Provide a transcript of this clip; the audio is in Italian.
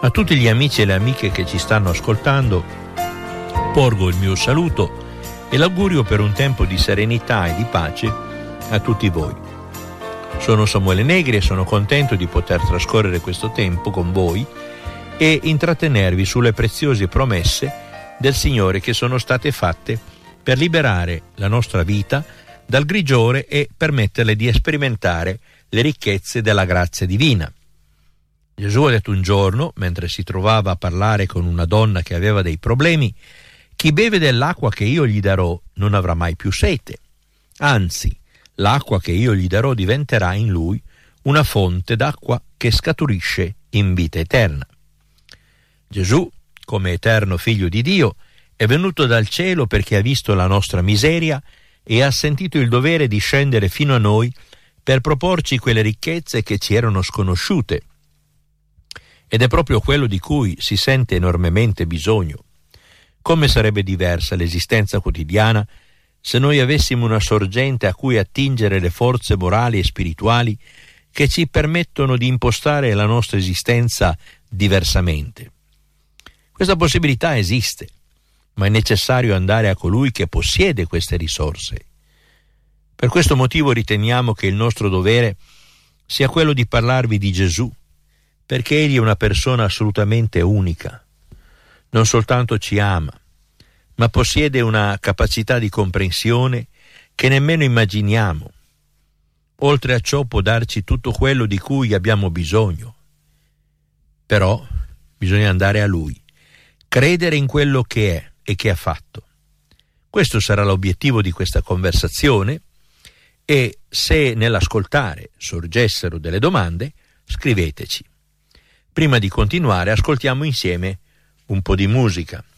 A tutti gli amici e le amiche che ci stanno ascoltando porgo il mio saluto e l'augurio per un tempo di serenità e di pace a tutti voi. Sono Samuele Negri e sono contento di poter trascorrere questo tempo con voi e intrattenervi sulle preziose promesse del Signore che sono state fatte per liberare la nostra vita dal grigiore e permetterle di sperimentare le ricchezze della grazia divina. Gesù ha detto un giorno, mentre si trovava a parlare con una donna che aveva dei problemi: chi beve dell'acqua che io gli darò non avrà mai più sete, anzi, l'acqua che io gli darò diventerà in lui una fonte d'acqua che scaturisce in vita eterna. Gesù, come eterno figlio di Dio, è venuto dal cielo perché ha visto la nostra miseria e ha sentito il dovere di scendere fino a noi per proporci quelle ricchezze che ci erano sconosciute. Ed è proprio quello di cui si sente enormemente bisogno. Come sarebbe diversa l'esistenza quotidiana se noi avessimo una sorgente a cui attingere le forze morali e spirituali che ci permettono di impostare la nostra esistenza diversamente? Questa possibilità esiste, ma è necessario andare a colui che possiede queste risorse. Per questo motivo riteniamo che il nostro dovere sia quello di parlarvi di Gesù, perché egli è una persona assolutamente unica. Non soltanto ci ama, ma possiede una capacità di comprensione che nemmeno immaginiamo. Oltre a ciò può darci tutto quello di cui abbiamo bisogno. Però bisogna andare a Lui, credere in quello che è e che ha fatto. Questo sarà l'obiettivo di questa conversazione e se nell'ascoltare sorgessero delle domande, scriveteci. Prima di continuare, ascoltiamo insieme un po' di musica.